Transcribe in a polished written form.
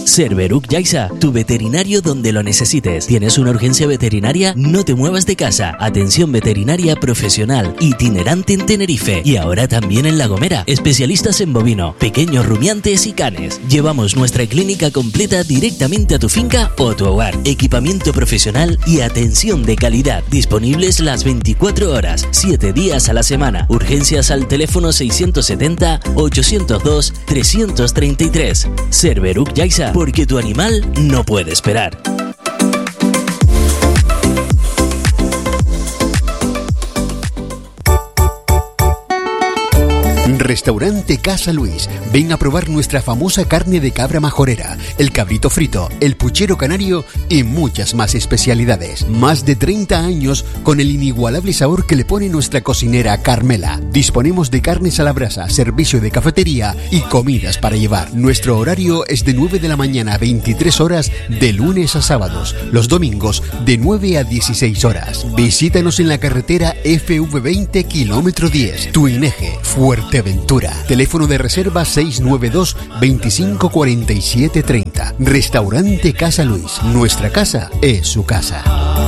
Serberuk Yaisa, tu veterinario donde lo necesites. ¿Tienes una urgencia veterinaria? No te muevas de casa. Atención veterinaria profesional, itinerante en Tenerife y ahora también en La Gomera. Especialistas en bovino, pequeños rumiantes y canes. Llevamos nuestra clínica completa directamente a tu finca o tu hogar. Equipamiento profesional y atención de calidad. Disponibles las 24 horas, 7 días a la semana. Urgencias al teléfono 670-802-333. Serberuk Yaisa, porque tu animal no puede esperar. Restaurante Casa Luis. Ven a probar nuestra famosa carne de cabra majorera, el cabrito frito, el puchero canario y muchas más especialidades. Más de 30 años con el inigualable sabor que le pone nuestra cocinera Carmela. Disponemos de carnes a la brasa, servicio de cafetería y comidas para llevar. Nuestro horario es de 9 de la mañana a 23 horas de lunes a sábados. Los domingos de 9 a 16 horas. Visítanos en la carretera FV20 kilómetro 10, Tuineje, Fuerteventura. Teléfono de reserva 692 25 47 30. Restaurante Casa Luis. Nuestra casa es su casa.